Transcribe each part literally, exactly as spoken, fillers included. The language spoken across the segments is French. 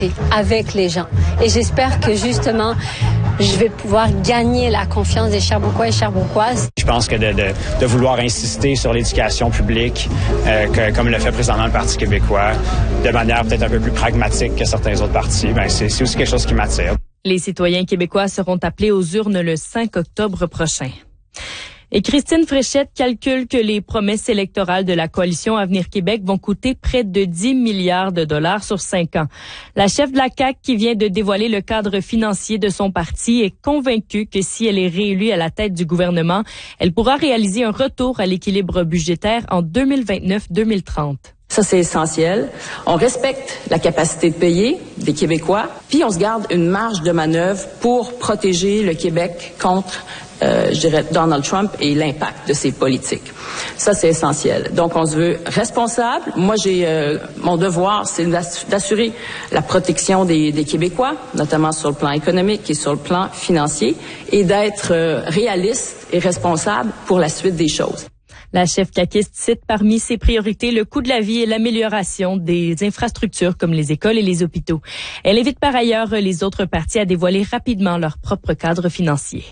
avec les gens. Et j'espère que justement, je vais pouvoir gagner la confiance des Sherbrookeois et Sherbrookoises. Je pense que de, de, de vouloir insister sur l'éducation publique, euh, que, comme le fait présentement le Parti québécois, de manière peut-être un peu plus pragmatique que certains autres partis, ben c'est, c'est aussi quelque chose qui m'attire. Les citoyens québécois seront appelés aux urnes le cinq octobre prochain. Et Christine Fréchette calcule que les promesses électorales de la Coalition Avenir Québec vont coûter près de dix milliards de dollars sur cinq ans. La chef de la C A Q, qui vient de dévoiler le cadre financier de son parti, est convaincue que si elle est réélue à la tête du gouvernement, elle pourra réaliser un retour à l'équilibre budgétaire en deux mille vingt-neuf deux mille trente. Ça, c'est essentiel. On respecte la capacité de payer des Québécois, puis on se garde une marge de manœuvre pour protéger le Québec contre Euh, je dirais Donald Trump et l'impact de ses politiques. Ça, c'est essentiel. Donc, on se veut responsable. Moi, j'ai euh, mon devoir, c'est d'assurer la protection des, des Québécois, notamment sur le plan économique et sur le plan financier, et d'être euh, réaliste et responsable pour la suite des choses. La chef caquiste cite parmi ses priorités le coût de la vie et l'amélioration des infrastructures comme les écoles et les hôpitaux. Elle invite par ailleurs les autres partis à dévoiler rapidement leur propre cadre financier.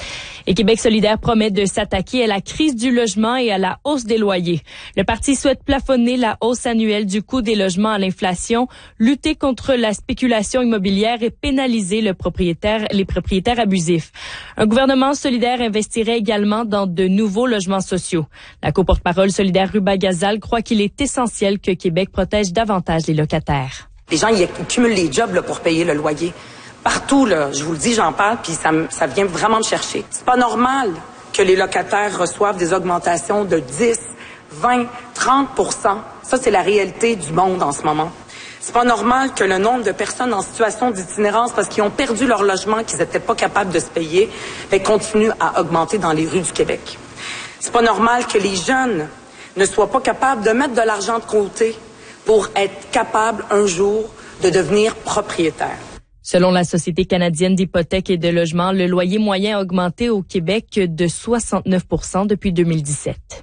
Et Québec solidaire promet de s'attaquer à la crise du logement et à la hausse des loyers. Le parti souhaite plafonner la hausse annuelle du coût des logements à l'inflation, lutter contre la spéculation immobilière et pénaliser le propriétaire, les propriétaires abusifs. Un gouvernement solidaire investirait également dans de nouveaux logements sociaux. La co-porte-parole solidaire Ruba Gazal croit qu'il est essentiel que Québec protège davantage les locataires. Les gens, ils cumulent les jobs là, pour payer le loyer. Partout, là, je vous le dis, j'en parle, puis ça, ça vient vraiment me chercher. C'est pas normal que les locataires reçoivent des augmentations de dix, vingt, trente pour cent. Ça, c'est la réalité du monde en ce moment. C'est pas normal que le nombre de personnes en situation d'itinérance, parce qu'ils ont perdu leur logement, qu'ils n'étaient pas capables de se payer, ben, continue à augmenter dans les rues du Québec. C'est pas normal que les jeunes ne soient pas capables de mettre de l'argent de côté pour être capables un jour de devenir propriétaires. Selon la Société canadienne d'hypothèques et de logement, le loyer moyen a augmenté au Québec de soixante-neuf pour cent depuis deux mille dix-sept.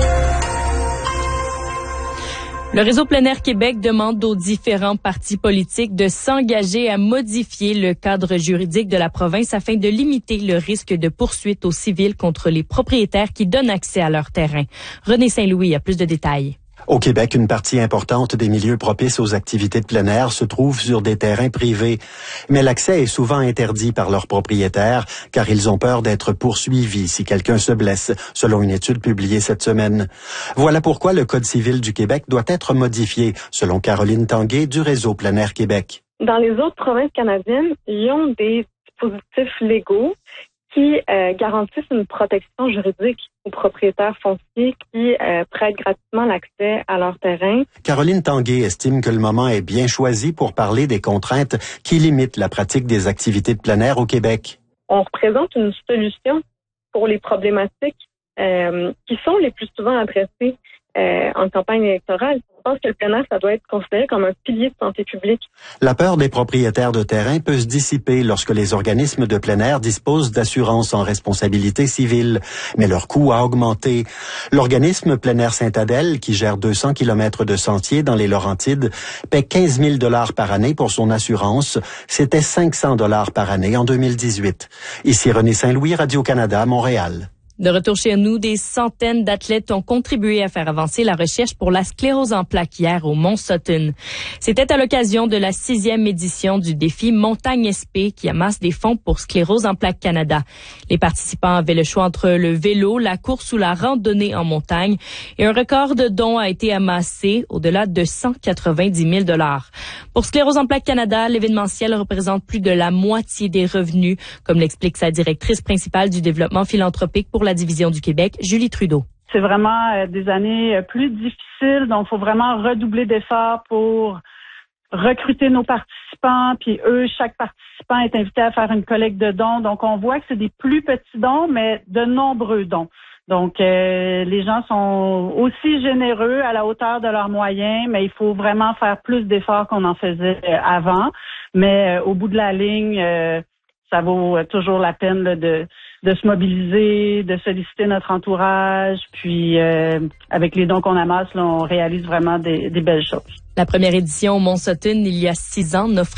Le réseau Plein Air Québec demande aux différents partis politiques de s'engager à modifier le cadre juridique de la province afin de limiter le risque de poursuite aux civils contre les propriétaires qui donnent accès à leur terrain. René Saint-Louis a plus de détails. Au Québec, une partie importante des milieux propices aux activités de plein air se trouve sur des terrains privés. Mais l'accès est souvent interdit par leurs propriétaires, car ils ont peur d'être poursuivis si quelqu'un se blesse, selon une étude publiée cette semaine. Voilà pourquoi le Code civil du Québec doit être modifié, selon Caroline Tanguay du réseau Plein Air Québec. Dans les autres provinces canadiennes, ils ont des dispositifs légaux qui euh, garantissent une protection juridique aux propriétaires fonciers qui euh, prêtent gratuitement l'accès à leur terrain. Caroline Tanguay estime que le moment est bien choisi pour parler des contraintes qui limitent la pratique des activités de plein air au Québec. On représente une solution pour les problématiques euh, qui sont les plus souvent adressées euh, en campagne électorale. Je pense que le plein air, ça doit être considéré comme un pilier de santé publique. La peur des propriétaires de terrain peut se dissiper lorsque les organismes de plein air disposent d'assurances en responsabilité civile, mais leur coût a augmenté. L'organisme Plein Air Saint-Adèle, qui gère deux cents kilomètres de sentiers dans les Laurentides, paie quinze mille dollars par année pour son assurance. C'était cinq cents dollars par année en deux mille dix-huit. Ici René Saint-Louis, Radio-Canada, Montréal. De retour chez nous, des centaines d'athlètes ont contribué à faire avancer la recherche pour la sclérose en plaques hier au Mont Sutton. C'était à l'occasion de la sixième édition du défi Montagne S P qui amasse des fonds pour Sclérose en plaques Canada. Les participants avaient le choix entre le vélo, la course ou la randonnée en montagne et un record de dons a été amassé au-delà de cent quatre-vingt-dix mille dollars. Pour Sclérose en plaques Canada, l'événementiel représente plus de la moitié des revenus, comme l'explique sa directrice principale du développement philanthropique pour la division du Québec, Julie Trudeau. C'est vraiment euh, des années euh, plus difficiles, donc il faut vraiment redoubler d'efforts pour recruter nos participants, puis eux, chaque participant est invité à faire une collecte de dons. Donc on voit que c'est des plus petits dons, mais de nombreux dons. Donc euh, les gens sont aussi généreux à la hauteur de leurs moyens, mais il faut vraiment faire plus d'efforts qu'on en faisait euh, avant. Mais euh, au bout de la ligne, euh, ça vaut euh, toujours la peine là, de de se mobiliser, de solliciter notre entourage, puis euh, avec les dons qu'on amasse, là, on réalise vraiment des, des belles choses. La première édition au Mont Sutton, il y a six ans, n'offrait